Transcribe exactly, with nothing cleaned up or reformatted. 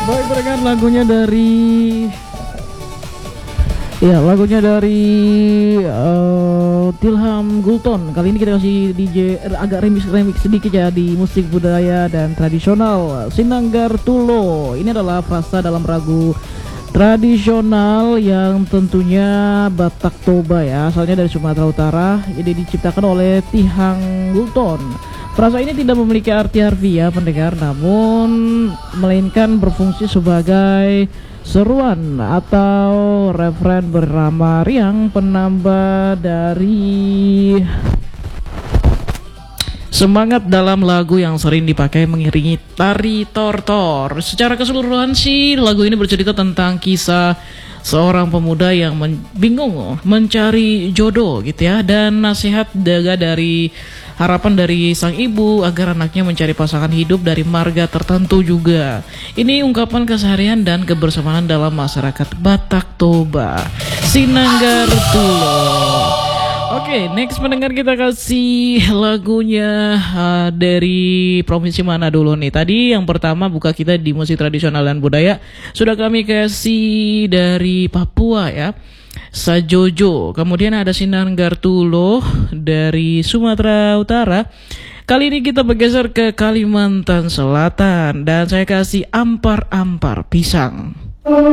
Baik, berikan lagunya dari Ya, lagunya dari uh, Tilham Gulton. Kali ini kita kasih D J agak remix-remix sedikit ya di musik budaya dan tradisional. Sinanggar Tulo. Ini adalah frasa dalam lagu tradisional yang tentunya Batak Toba ya. Asalnya dari Sumatera Utara. Jadi diciptakan oleh Tihang Gulton. Frasa ini tidak memiliki arti harfiah pendengar, namun melainkan berfungsi sebagai seruan atau referen bernama riang penambah dari semangat dalam lagu yang sering dipakai mengiringi tari tortor. Secara keseluruhan sih lagu ini bercerita tentang kisah seorang pemuda yang men bingung mencari jodoh gitu ya, dan nasihat daga dari harapan dari sang ibu agar anaknya mencari pasangan hidup dari marga tertentu juga. Ini ungkapan keseharian dan kebersamaan dalam masyarakat Batak Toba. Sinanggar Tulo. Oke, okay, next pendengar kita kasih lagunya uh, dari provinsi mana dulu nih? Tadi yang pertama buka kita di musik tradisional dan budaya sudah kami kasih dari Papua ya, Sajojo. Kemudian ada Sinanggar Tulo dari Sumatera Utara. Kali ini kita bergeser ke Kalimantan Selatan dan saya kasih Ampar-Ampar Pisang.